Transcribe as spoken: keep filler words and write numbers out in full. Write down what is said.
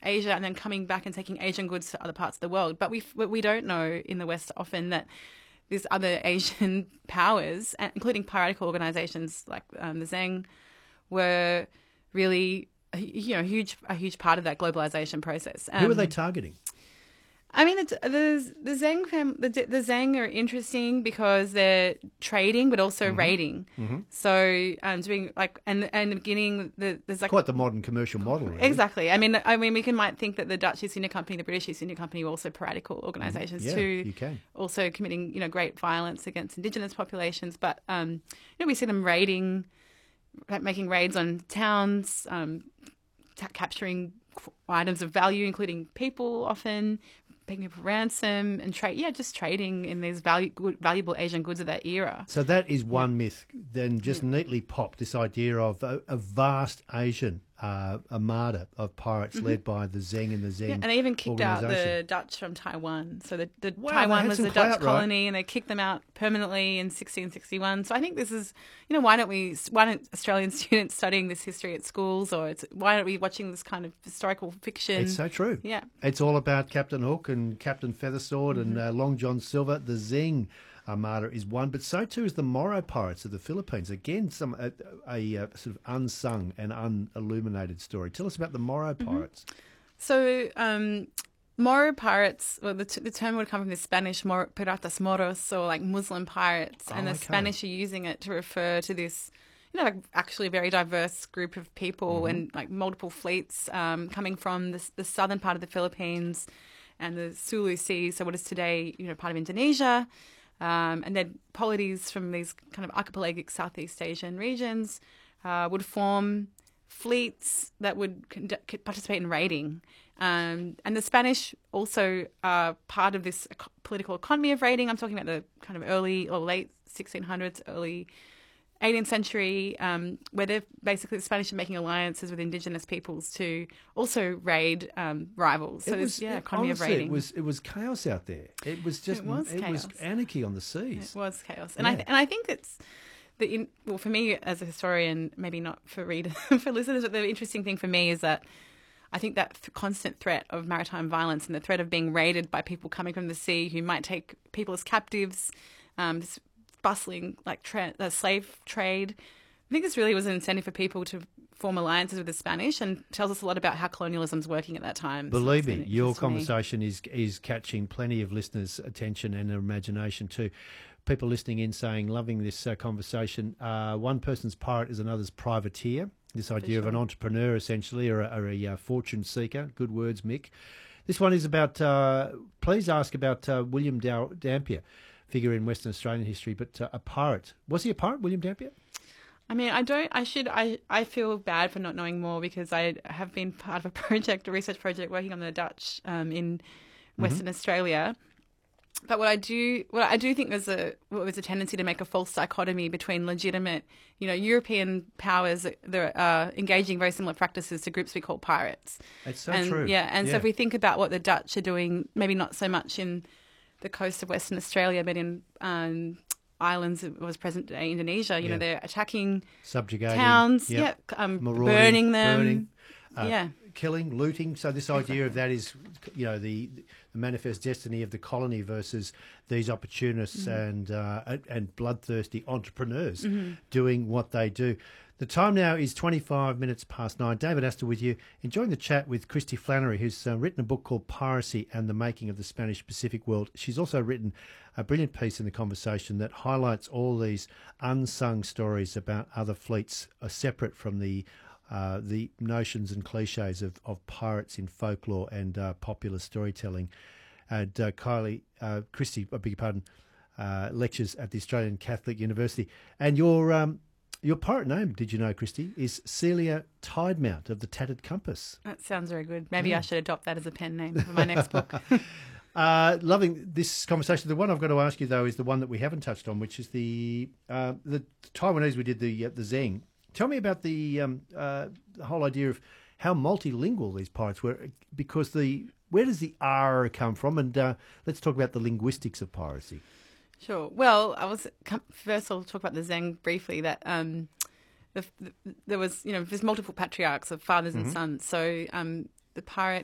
Asia and then coming back and taking Asian goods to other parts of the world. But we we don't know in the West often that these other Asian powers, including piratical organizations like um, the Zheng, were really, you know, huge a huge part of that globalization process. Um, Who are they targeting? I mean, it's, the the Zheng fam, the, the Zheng are interesting because they're trading, but also Mm-hmm. raiding. Mm-hmm. So, um, doing like, and and in the beginning, the, there's like Quite the modern commercial model, really. Exactly. I mean, I mean, we can might think that the Dutch East India Company, the British East India Company, were also piratical organisations Yeah, too. you can. Also committing, you know, great violence against Indigenous populations. But um, you know, we see them raiding, making raids on towns, um, t- capturing items of value, including people, often paying people ransom and trade. Yeah, just trading in these value, good, valuable Asian goods of that era. So that is one myth. Then just neatly popped this idea of a, a vast Asian uh, armada of pirates Mm-hmm. led by the Zheng and the Zheng. Yeah, and they even kicked out the organisation. Dutch from Taiwan. So the, the Wow, they Taiwan had was some a Dutch clout, right? colony, and they kicked them out permanently in sixteen sixty-one. So I think this is, you know, why don't we, why don't Australian students studying this history at schools, or it's, why aren't we watching this kind of historical fiction? It's so true. Yeah. It's all about Captain Hook and Captain Feathersword Mm-hmm. and uh, Long John Silver. The Zheng Armada is one, but so too is the Moro Pirates of the Philippines. Again, some a, a, a sort of unsung and unilluminated story. Tell us about the Moro Mm-hmm. Pirates. So um, Moro pirates, well, the, t- the term would come from the Spanish Mor- piratas moros, or like Muslim pirates, and Oh, the okay. Spanish are using it to refer to this, you know, like actually a very diverse group of people Mm-hmm. and like multiple fleets um, coming from the, the southern part of the Philippines and the Sulu Sea, so what is today, you know, part of Indonesia, um, and then polities from these kind of archipelagic Southeast Asian regions uh, would form fleets that would conduct, participate in raiding. Um, and the Spanish also are part of this eco- political economy of raiding. I'm talking about the kind of early or late sixteen hundreds, early eighteenth century, um, where they're basically the Spanish are making alliances with indigenous peoples to also raid um, rivals. So It there's, yeah, it- economy honestly, of raiding. It was it was chaos out there. It was just It was chaos. anarchy on the seas. It was chaos, and I Yeah. th- and I think it's the in, well for me as a historian, maybe not for readers, for listeners. But the interesting thing for me is that I think that th- constant threat of maritime violence and the threat of being raided by people coming from the sea who might take people as captives, um, this bustling like tra- uh, slave trade. I think this really was an incentive for people to form alliances with the Spanish, and tells us a lot about how colonialism's working at that time. So Believe it's been me, your interesting to me. conversation is is catching plenty of listeners' attention and their imagination too. People listening in saying, loving this uh, conversation. Uh, one person's pirate is another's privateer. This idea of an sure. entrepreneur, essentially, or a, or a uh, fortune seeker. Good words, Mick. This one is about, uh, please ask about uh, William Dow- Dampier, figure in Western Australian history, but uh, a pirate. Was he a pirate, William Dampier? I mean, I don't, I should, I, I feel bad for not knowing more because I have been part of a project, a research project working on the Dutch um, in Western Australia. But what I do, what I do think there's a, well, there's a tendency to make a false dichotomy between legitimate, you know, European powers that are uh, engaging very similar practices to groups we call pirates. It's so and, true. Yeah, and Yeah. so if we think about what the Dutch are doing, maybe not so much in the coast of Western Australia, but in um, islands, it was present-day Indonesia, you Yeah. know, they're attacking Subjugating. towns, Yep. yeah, um, Marauding, burning them, burning, uh, yeah. killing, looting. So this idea of that is, you know, the, the manifest destiny of the colony versus these opportunists Mm-hmm. and uh, and- and bloodthirsty entrepreneurs Mm-hmm. doing what they do. The time now is twenty-five minutes past nine. David Astor with you, enjoying the chat with Christy Flannery, who's uh, written a book called Piracy and the Making of the Spanish Pacific World. She's also written a brilliant piece in the conversation that highlights all these unsung stories about other fleets uh, separate from the uh, the notions and cliches of, of pirates in folklore and uh, popular storytelling. And uh, Kylie, uh, Christy, I beg your pardon, uh, lectures at the Australian Catholic University. And your um, your pirate name, did you know, Christy, is Celia Tidemount of the Tattered Compass. That sounds very good. Maybe Yeah. I should adopt that as a pen name for my next book. Uh, loving this conversation. The one I've got to ask you, though, is the one that we haven't touched on, which is the uh, the Taiwanese. We did the uh, the Zheng. Tell me about the, um, uh, the whole idea of how multilingual these pirates were, because the where does the R come from? And uh, let's talk about the linguistics of piracy. Sure. Well, I was first. I'll talk about the Zheng briefly. That um, the, the, there was, you know, there's multiple patriarchs of fathers and sons. So um, the pirate